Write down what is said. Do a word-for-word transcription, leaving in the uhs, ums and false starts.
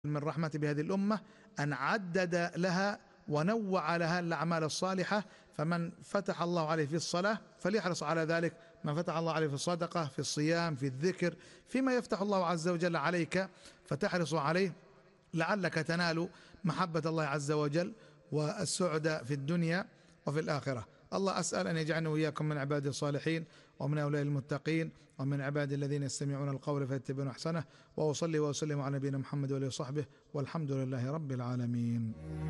من رحمة بهذه الأمة أن عدد لها ونوع لها الأعمال الصالحة، فمن فتح الله عليه في الصلاة فليحرص على ذلك، من فتح الله عليه في الصدقة، في الصيام، في الذكر، فيما يفتح الله عز وجل عليك فتحرص عليه لعلك تنال محبة الله عز وجل والسعد في الدنيا وفي الآخرة. الله أسأل أن يجعلنا وإياكم من عباده الصالحين ومن أولئك المتقين ومن عباد الذين يستمعون القول فيتبعون أحسنه. وأصلي وأسلم على نبينا محمد وآله وصحبه، والحمد لله رب العالمين.